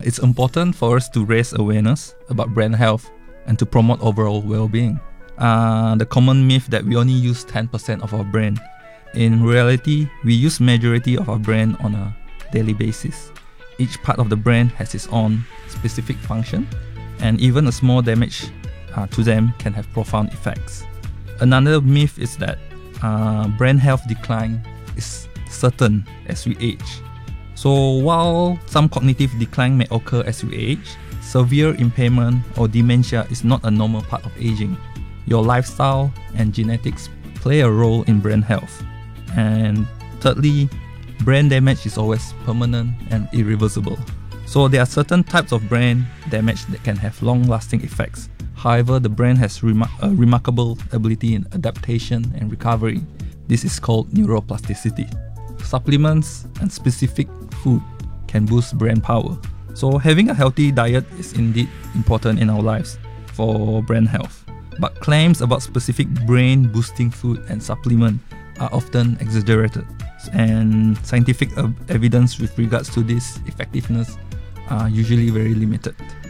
It's important for us to raise awareness about brain health and to promote overall well-being. The common myth that we only use 10% of our brain. In reality, we use majority of our brain on a daily basis. Each part of the brain has its own specific function, and even a small damage to them can have profound effects. Another myth is that brain health decline is certain as we age. So while some cognitive decline may occur as we age, severe impairment or dementia is not a normal part of aging. Your lifestyle and genetics play a role in brain health. And thirdly, brain damage is always permanent and irreversible. So there are certain types of brain damage that can have long-lasting effects. However, the brain has a remarkable ability in adaptation and recovery. This is called neuroplasticity. Supplements and specific food can boost brain power. So having a healthy diet is indeed important in our lives for brain health. But claims about specific brain-boosting food and supplement are often exaggerated, and scientific evidence with regards to this effectiveness are usually very limited.